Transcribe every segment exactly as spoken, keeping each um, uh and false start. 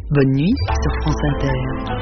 Bonne nuit sur France Inter.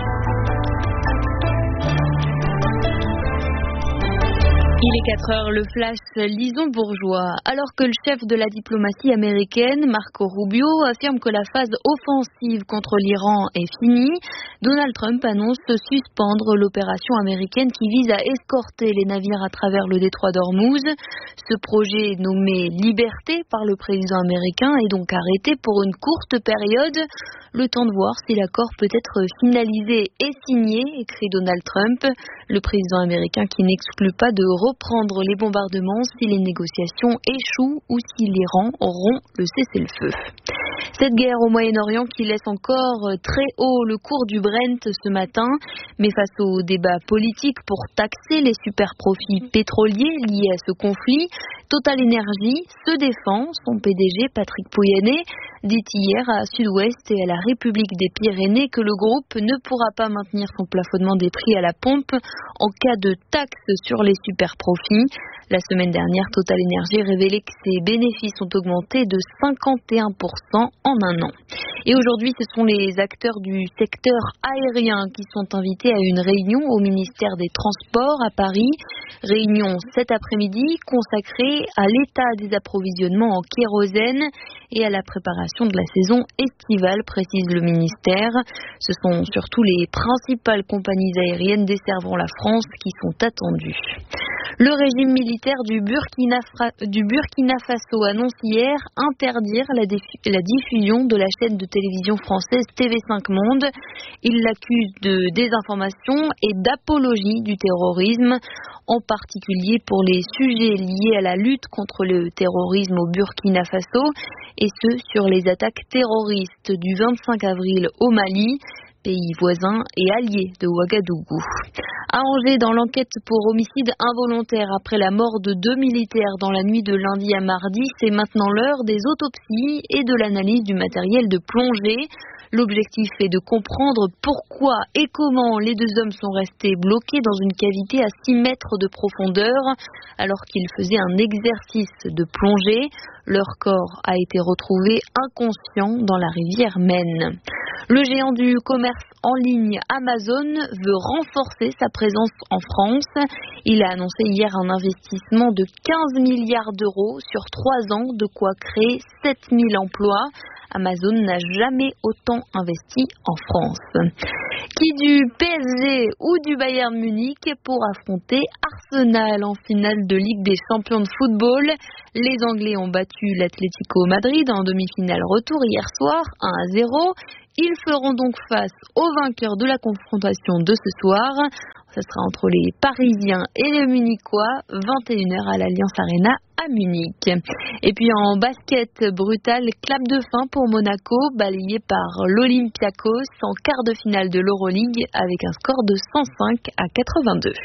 Il est quatre heures, le flash Lison Bourgeois. Alors que le chef de la diplomatie américaine, Marco Rubio, affirme que la phase offensive contre l'Iran est finie, Donald Trump annonce suspendre l'opération américaine qui vise à escorter les navires à travers le détroit d'Ormuz. Ce projet, nommé Liberté par le président américain, est donc arrêté pour une courte période. Le temps de voir si l'accord peut être finalisé et signé, écrit Donald Trump, le président américain qui n'exclut pas de reprendre les bombardements si les négociations échouent ou si l'Iran rompt le cessez-le-feu. Cette guerre au Moyen-Orient qui laisse encore très haut le cours du Brent ce matin, mais face au débat politique pour taxer les super-profits pétroliers liés à ce conflit, Total Energy se défend. Son P D G, Patrick Pouyanné, dit hier à Sud-Ouest et à la République des Pyrénées que le groupe ne pourra pas maintenir son plafonnement des prix à la pompe en cas de taxe sur les super-profits. La semaine dernière, Total Energy révélait que ses bénéfices ont augmenté de cinquante et un pour cent en un an. Et aujourd'hui, ce sont les acteurs du secteur aérien qui sont invités à une réunion au ministère des Transports à Paris. Réunion cet après-midi consacrée à l'état des approvisionnements en kérosène et à la préparation de la saison estivale, précise le ministère. Ce sont surtout les principales compagnies aériennes desservant la France qui sont attendues. Le régime militaire du Burkina, du Burkina Faso annonce hier interdire la, défi- la diffusion de la chaîne de télévision française T V cinq Monde. Il l'accuse de désinformation et d'apologie du terrorisme, en particulier pour les sujets liés à la lutte contre le terrorisme au Burkina Faso, et ce sur les attaques terroristes du vingt-cinq avril au Mali, pays voisin et allié de Ouagadougou. À Angers, dans l'enquête pour homicide involontaire après la mort de deux militaires dans la nuit de lundi à mardi, c'est maintenant l'heure des autopsies et de l'analyse du matériel de plongée. L'objectif est de comprendre pourquoi et comment les deux hommes sont restés bloqués dans une cavité à six mètres de profondeur alors qu'ils faisaient un exercice de plongée. Leur corps a été retrouvé inconscient dans la rivière Maine. Le géant du commerce en ligne Amazon veut renforcer sa présence en France. Il a annoncé hier un investissement de quinze milliards d'euros sur trois ans, de quoi créer sept mille emplois. Amazon n'a jamais autant investi en France. Qui du P S G ou du Bayern Munich pour affronter Arsenal en finale de Ligue des Champions de football? Les Anglais ont battu l'Atlético Madrid en demi-finale retour hier soir, un à zéro. Ils feront donc face aux vainqueurs de la confrontation de ce soir. Ce sera entre les Parisiens et les Munichois, vingt et une heures à l'Allianz Arena à Munich. Et puis en basket brutal, clap de fin pour Monaco, balayé par l'Olympiakos en quart de finale de l'Euroleague avec un score de cent cinq à quatre-vingt-deux.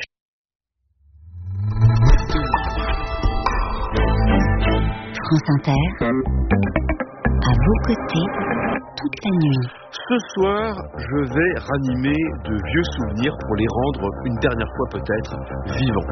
France Inter, à vos côtés toute la nuit. Ce soir, je vais ranimer de vieux souvenirs pour les rendre une dernière fois peut-être vivants.